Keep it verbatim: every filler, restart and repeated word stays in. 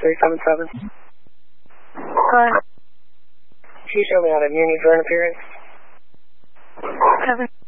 three seven seven. Hi. Can you show me how to muni for an appearance? Seven.